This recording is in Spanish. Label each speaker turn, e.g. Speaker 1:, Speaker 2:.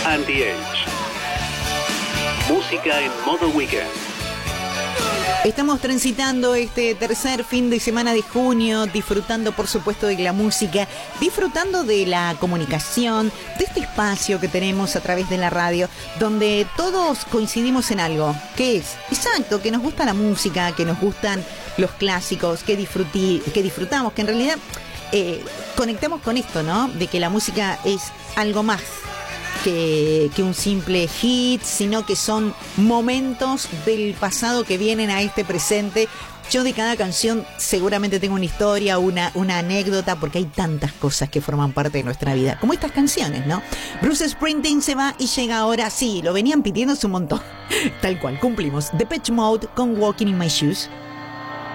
Speaker 1: and the Age. Música en modo weekend.
Speaker 2: Estamos transitando este tercer fin de semana de junio, disfrutando por supuesto de la música, disfrutando de la comunicación, de este espacio que tenemos a través de la radio, donde todos coincidimos en algo, que es, exacto, que nos gusta la música, que nos gustan los clásicos, que disfrutamos, que en realidad conectamos con esto, ¿no? De que la música es algo más que un simple hit, sino que son momentos del pasado que vienen a este presente. Yo de cada canción seguramente tengo una historia, una anécdota, porque hay tantas cosas que forman parte de nuestra vida, como estas canciones, ¿no? Bruce Springsteen se va y llega ahora, sí, lo venían pidiendo hace un montón. Tal cual, cumplimos. Depeche Mode con Walking in My Shoes.